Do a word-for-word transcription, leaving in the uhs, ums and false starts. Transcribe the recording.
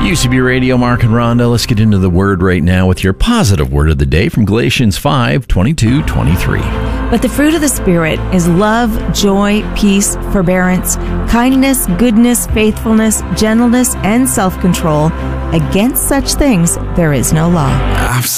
U C B Radio, Mark and Rhonda. Let's get into the word right now with your positive word of the day from Galatians five, twenty-two, twenty-three. But the fruit of the Spirit is love, joy, peace, forbearance, kindness, goodness, faithfulness, gentleness, and self-control. Against such things there is no law.